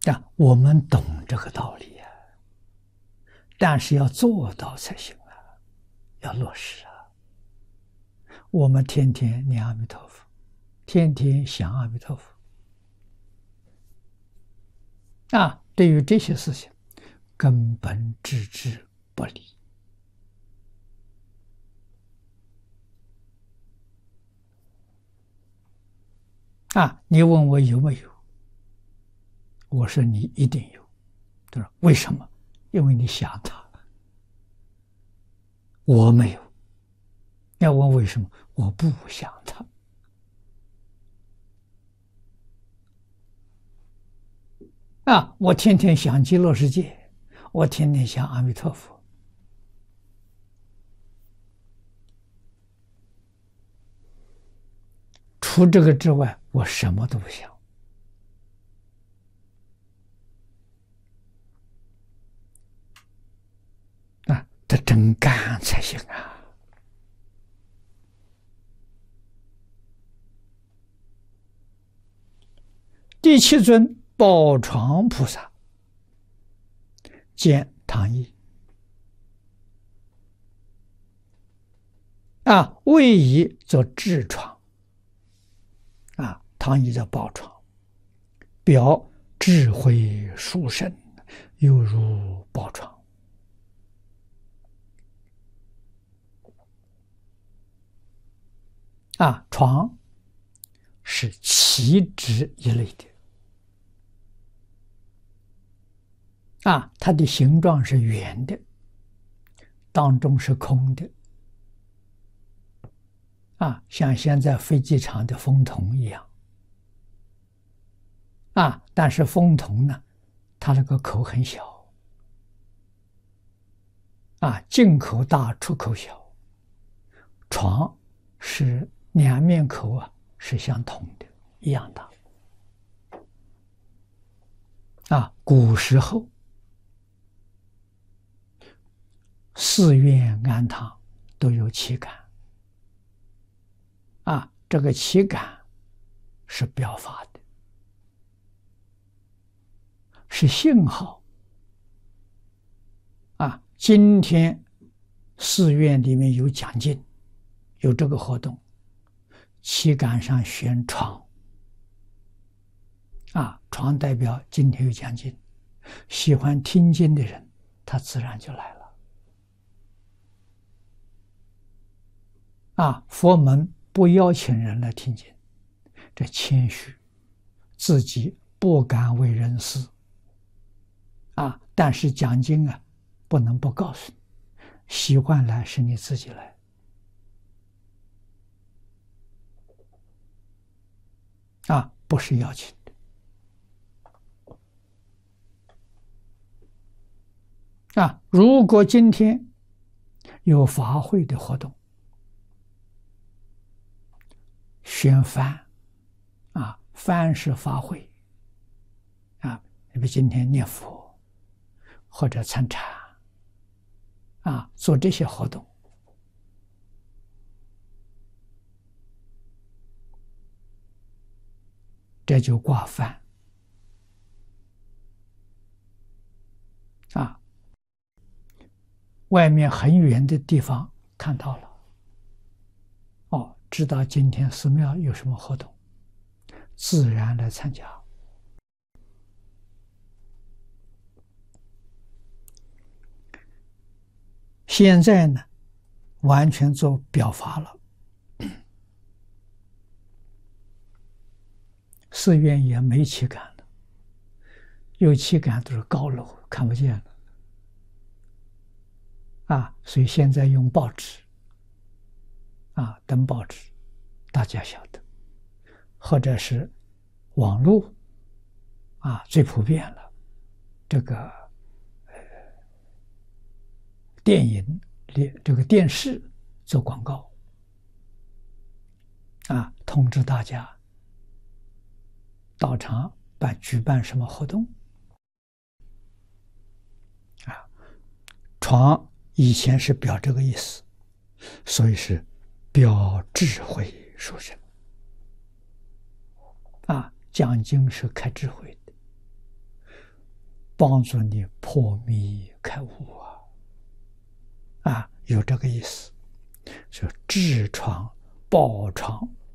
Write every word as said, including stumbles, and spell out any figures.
啊，我们懂这个道理呀、啊，但是要做到才行啊，要落实啊。我们天天念阿弥陀佛，天天想阿弥陀佛啊，对于这些事情，根本置之不理啊。你问我有没有？我说你一定有。他说为什么？因为你想他，我没有。要问为什么？我不想他。啊，我天天想极乐世界，我天天想阿弥陀佛。除这个之外，我什么都不想。啊，这真干才行啊！第七尊宝床菩萨见唐译啊，位移作智床啊，唐译叫宝床，表智慧殊胜，犹如宝床啊。床是旗帜一类的啊，它的形状是圆的，当中是空的啊，像现在飞机场的风筒一样啊。但是风筒呢，它那个口很小啊，进口大，出口小。床是两面口啊，是相同的，一样大啊。古时候寺院庵堂都有旗杆啊，这个旗杆是表法的，是信号啊。今天寺院里面有讲经，有这个活动，旗杆上悬床啊，床代表今天有讲经，喜欢听经的人，他自然就来了啊。佛门不邀请人来听经，这谦虚，自己不敢为人师啊。但是讲经啊，不能不告诉你，喜欢来是你自己来啊，不是邀请的啊。如果今天有法会的活动，宣幡啊，幡是法会啊，你们今天念佛或者参禅啊，做这些活动，这就挂幡啊。外面很远的地方看到了，哦，知道今天寺庙有什么活动，自然来参加。现在呢，完全做表法了，寺院也没旗杆了，有旗杆都是高楼，看不见了啊。所以现在用报纸啊，登报纸，大家晓得，或者是网络啊，最普遍了。这个呃，电影、这个电视做广告啊，通知大家到场办举办什么活动啊。床以前是表这个意思，所以是表智慧殊胜啊。讲经是开智慧的， 帮助你破迷开悟啊！啊，有这个意思，就痔疮、疱疮